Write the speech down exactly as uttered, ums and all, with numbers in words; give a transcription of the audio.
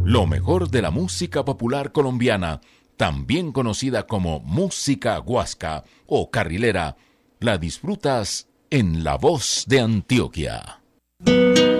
Lo mejor de la música popular colombiana, también conocida como música guasca o carrilera, la disfrutas en La Voz de Antioquia.